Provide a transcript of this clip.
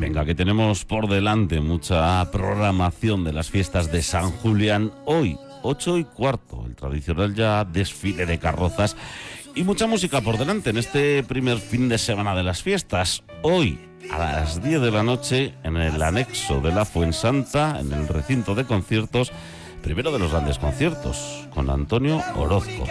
Venga, que tenemos por delante mucha programación de las fiestas de San Julián. Hoy, 8:15, el tradicional ya desfile de carrozas y mucha música por delante en este primer fin de semana de las fiestas. Hoy, a las 10 de la noche, en el anexo de la Fuensanta, en el recinto de conciertos, primero de los grandes conciertos, con Antonio Orozco.